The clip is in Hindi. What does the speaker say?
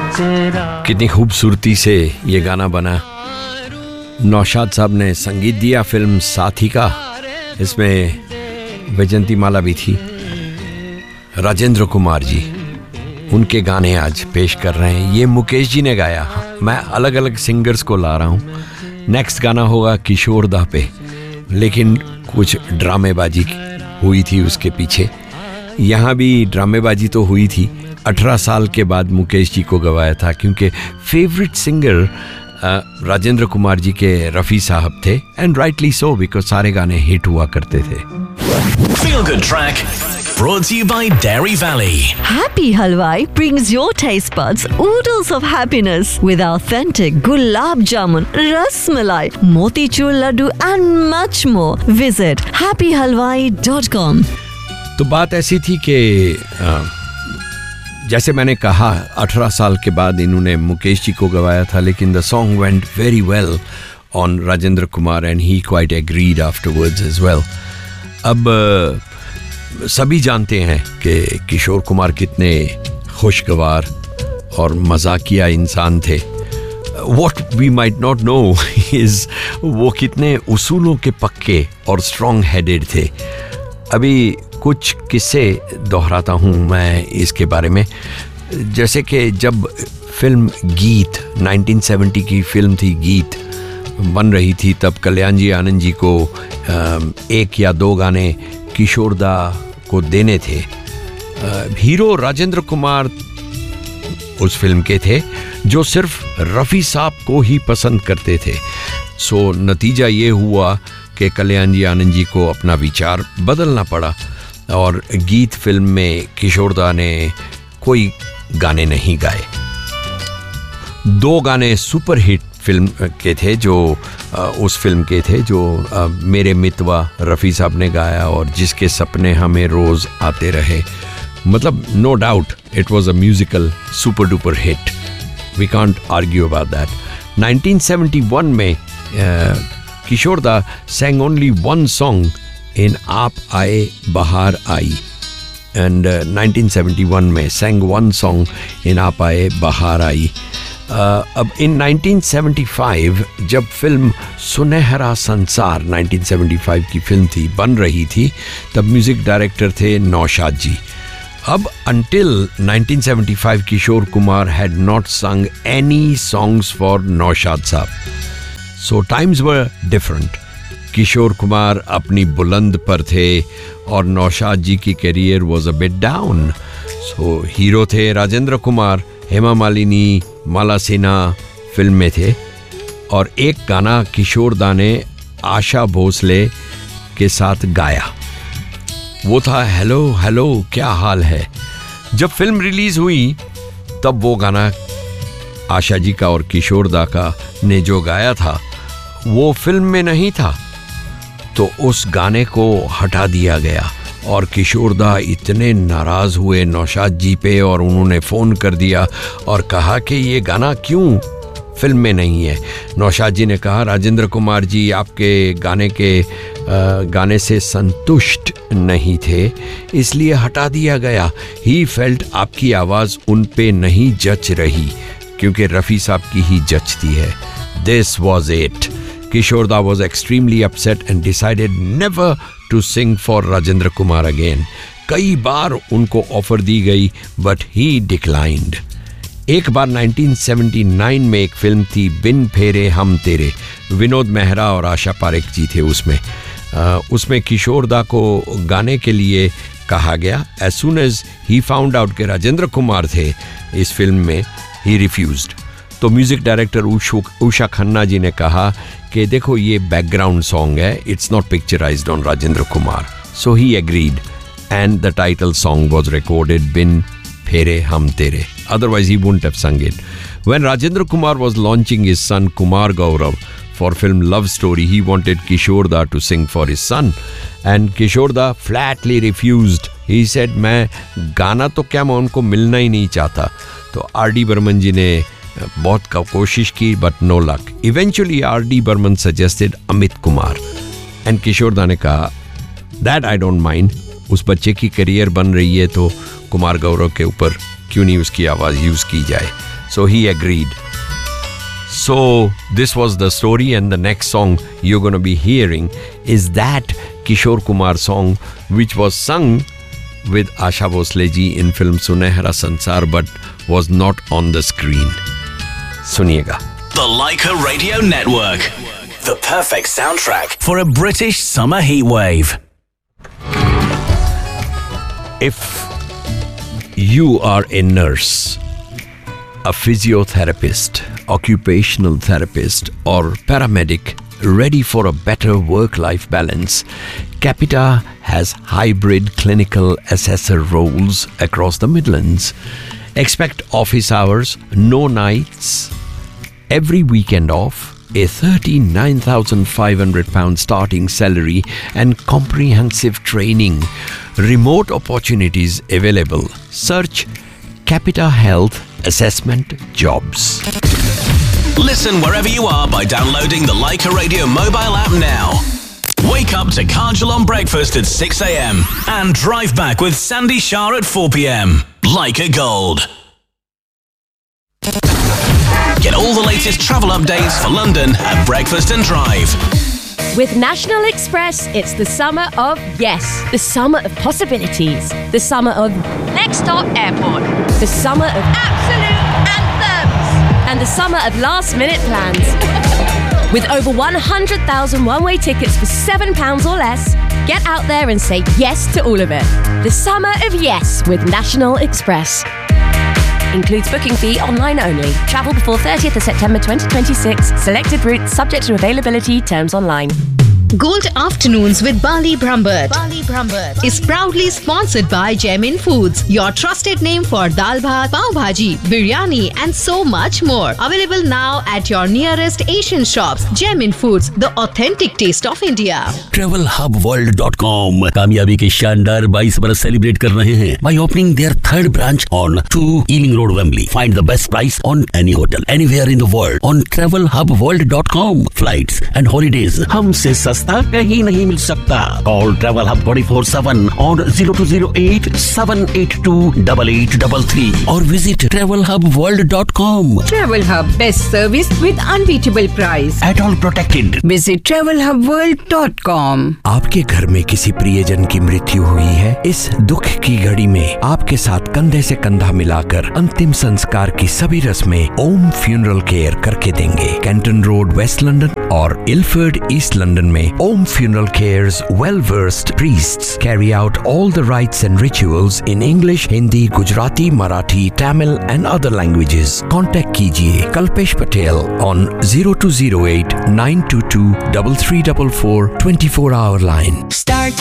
कितनी खूबसूरती से ये गाना बना। नौशाद साहब ने संगीत दिया फिल्म साथी का। इसमें वैजंती माला भी थी। राजेंद्र कुमार जी उनके गाने आज पेश कर रहे हैं। ये मुकेश जी ने गाया। मैं अलग अलग सिंगर्स को ला रहा हूँ। नेक्स्ट गाना होगा किशोर दा पे, लेकिन कुछ ड्रामेबाजी हुई थी उसके पीछे। यहाँ भी ड्रामेबाजी तो हुई थी। 18 साल के बाद मुकेश जी को गवाया था, क्योंकि फेवरेट सिंगर राजेंद्र कुमार जी के रफ़ी साहब थे, एंड राइटली सो, बिकॉज सारे गाने हिट हुआ करते थे। Feel Good Track brought to you by Dairy Valley. Happy Halwai brings your taste buds oodles of happiness with authentic gulab jamun, ras malai, motichur laddu and much more. Visit happyhalwai.com. तो बात ऐसी थी कि जैसे मैंने कहा 18 साल के बाद इन्होंने मुकेश जी को गवाया था, लेकिन the song went very well on Rajendra Kumar and he quite agreed afterwards as well. अब सभी जानते हैं कि किशोर कुमार कितने खुशगवार और मजाकिया इंसान थे। What we might not know is वो कितने उसूलों के पक्के और स्ट्रॉन्ग हेडेड थे। अभी कुछ किस्से दोहराता हूँ मैं इसके बारे में। जैसे कि जब फिल्म गीत 1970 की फिल्म थी गीत बन रही थी, तब कल्याण जी आनंद जी को एक या दो गाने किशोरदा को देने थे। हीरो राजेंद्र कुमार उस फिल्म के थे जो सिर्फ रफ़ी साहब को ही पसंद करते थे। सो नतीजा ये हुआ कि कल्याण जी आनंद जी को अपना विचार बदलना पड़ा और गीत फिल्म में किशोरदा ने कोई गाने नहीं गाए। दो गाने सुपर हिट फिल्म के थे जो उस फिल्म के थे, जो मेरे मितवा रफ़ी साहब ने गाया और जिसके सपने हमें रोज़ आते रहे। मतलब no doubt it was a musical super duper hit, we can't argue about that. 1971 में किशोरदा sang only one song in आप आए बहार आई, and 1971 में sang one song in आप आए बहार आई। अब in 1975 जब फिल्म सुनहरा संसार 1975 की फिल्म थी बन रही थी, तब म्यूजिक डायरेक्टर थे नौशाद जी। अब until 1975 Kishore Kumar had not sung any songs for Naushad साहब। So times were different. Kishore Kumar अपनी बुलंद पर थे और नौशाद जी की career was a bit down. So hero थे राजेंद्र कुमार, हेमा मालिनी, माला सिन्हा फिल्म में थे, और एक गाना किशोरदा ने आशा भोसले के साथ गाया। वो था हेलो हेलो क्या हाल है। जब फिल्म रिलीज हुई तब वो गाना आशा जी का और किशोरदा का ने जो गाया था वो फिल्म में नहीं था, तो उस गाने को हटा दिया गया और किशोरदा इतने नाराज हुए नौशाद जी पे और उन्होंने फ़ोन कर दिया और कहा कि ये गाना क्यों फिल्म में नहीं है। नौशाद जी ने कहा राजेंद्र कुमार जी आपके गाने से संतुष्ट नहीं थे, इसलिए हटा दिया गया। ही फेल्ट आपकी आवाज़ उन पे नहीं जच रही, क्योंकि रफ़ी साहब की ही जचती है। This was it. Kishorda was extremely upset and decided never to sing for Rajendra Kumar again. कई बार उनको ऑफर दी गई but he declined. एक बार 1979 में एक फिल्म थी बिन फेरे हम तेरे, विनोद मेहरा और आशा पारेख जी थे उसमें। उसमें किशोरदा को गाने के लिए कहा गया। As soon as he found out कि राजेंद्र कुमार थे इस फिल्म में, he refused. तो म्यूज़िक डायरेक्टर उषा खन्ना जी ने कहा कि देखो ये बैकग्राउंड सॉन्ग है, it's not picturised on Rajendra Kumar. So he agreed and the title song was recorded बिन फेरे हम तेरे, otherwise he wouldn't have sung it. When Rajendra Kumar was launching his son Kumar Gaurav for film Love Story, he wanted Kishorda to sing for his son, and Kishorda flatly refused. He said मैं गाना तो क्या, मैं उनको मिलना ही नहीं चाहता। तो आर.डी. बर्मन जी ने बहुत कोशिश की but no luck. Eventually RD. Burman suggested Amit Kumar and किशोरदा ने कहा दैट आई डोंट माइंड, उस बच्चे की करियर बन रही है तो कुमार गौरव के ऊपर क्यों नहीं उसकी आवाज़ यूज़ की जाए। So he agreed. So this was the story, and the next song you're going to be hearing is that Kishore Kumar song which was sung with Asha Bhosle ji in film Sunehra Sansar but was not on the screen. Suniyega. The Leica Radio Network. The perfect soundtrack for a British summer heatwave. If you are a nurse, a physiotherapist, occupational therapist, or paramedic ready for a better work-life balance, Capita has hybrid clinical assessor roles across the Midlands. Expect office hours, no nights, every weekend off, a £39,500 starting salary and comprehensive training. Remote opportunities available. Search Capita Health Assessment Jobs. Listen wherever you are by downloading the Leica Radio mobile app now. Wake up to Kajal on breakfast at 6 a.m. and drive back with Sandy Shah at 4 p.m. Leica Gold. Get all the latest travel updates for London at Breakfast and Drive. With National Express, it's the summer of yes. The summer of possibilities. The summer of Next Stop Airport. The summer of Absolute anthems. and the summer of last-minute plans. With over 100,000 one-way tickets for £7 or less, get out there and say yes to all of it. The summer of yes with National Express. Includes booking fee online only. Travel before 30th of September 2026. Selected routes subject to availability. Terms online. Gold Afternoons with Bali Brambert is proudly sponsored by Jamin Foods, your trusted name for dal bhat, pav bhaji, biryani and so much more. Available now at your nearest Asian shops. Jamin Foods, the authentic taste of India. TravelHubWorld.com कामयाबी के शानदार 22 बरस सेलिब्रेट कर रहे हैं by opening their third branch on 2 Ealing Road, Wembley. Find the best price on any hotel anywhere in the world on TravelHubWorld.com. Flights and holidays हमसे सस्ता कहीं नहीं मिल सकता. Call Travel Hub 24/7 on 0208-782-8833 or visit TravelHubWorld.com. Travel Hub, best service with unbeatable price. At all protected. Visit TravelHubWorld.com. आपके घर में किसी प्रियजन की मृत्यु हुई है? इस दुख की घड़ी में आपके साथ कंधे से कंधा मिलाकर अंतिम संस्कार की सभी रस्में ओम फ्यूनरल केयर करके देंगे. कैंटन रोड, वेस्ट लंदन और इलफर्ड, ईस्ट लंदन में Om Funeral Care's well-versed priests carry out all the rites and rituals in English, Hindi, Gujarati, Marathi, Tamil and other languages. Contact कीजिए Kalpesh Patel on 0208 922 3344 24-hour line. Start